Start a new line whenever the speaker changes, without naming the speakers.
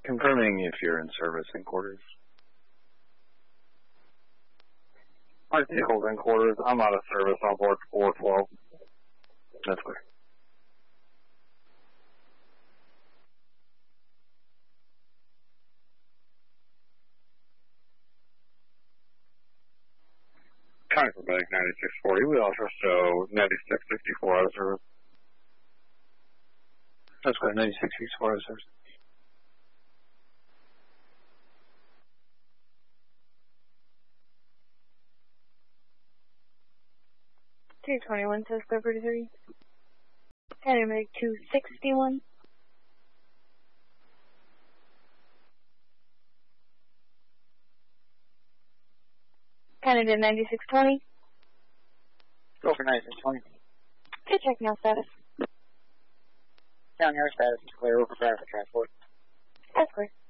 Confirming if you're in service in quarters.
My vehicle's in quarters. I'm out of service on board 412.
That's clear.
County for Bank 9640. We also show 9664 out of service.
That's clear. 9664 out of service.
221 says go 33. Canada 261. Canada 9620.
Go for 9620.
Okay, check now status.
Down your status is clear. We're preparing for transport.
That's clear.